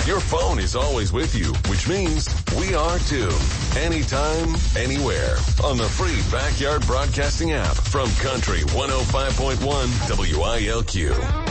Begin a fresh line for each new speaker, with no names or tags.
Your phone is always with you, which means we are too. Anytime, anywhere. On the free Backyard Broadcasting app from Country 105.1 WILQ.